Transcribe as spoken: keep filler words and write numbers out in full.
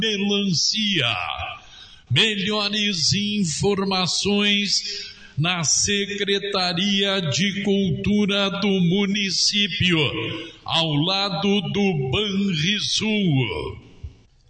melancia. Melhores informações na Secretaria de Cultura do município, ao lado do Banrisul.